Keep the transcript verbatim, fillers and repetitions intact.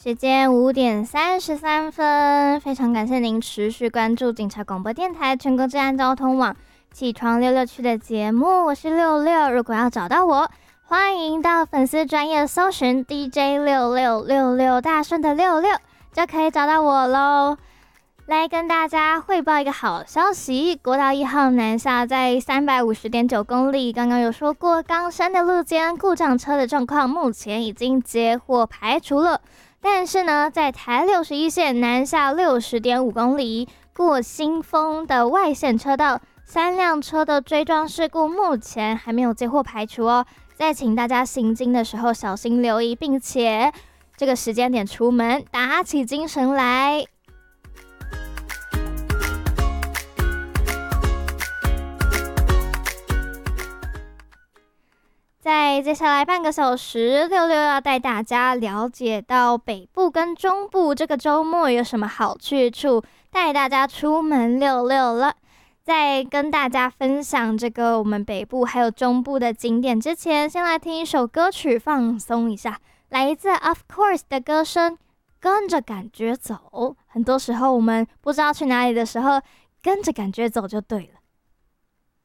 时间五点三十三分，非常感谢您持续关注警察广播电台全国治安交通网起床六六区的节目，我是六六。如果要找到我，欢迎到粉丝专页搜寻 D J 六六六六大顺的六六，就可以找到我咯。来跟大家汇报一个好消息，国道一号南下在 三百五十点九 公里，刚刚有说过冈山的路肩故障车的状况目前已经接获排除了。但是呢，在台六十一线南下 六十点五 公里，过新丰的外线车道，三辆车的追撞事故目前还没有接获排除哦。再请大家行经的时候小心留意，并且这个时间点出门，打起精神来。在接下来半个小时，六六要带大家了解到北部跟中部这个周末有什么好去处，带大家出门溜溜了。在跟大家分享这个我们北部还有中部的景点之前，先来听一首歌曲放松一下，来自 Of Course 的歌声，跟着感觉走。很多时候我们不知道去哪里的时候，跟着感觉走就对了。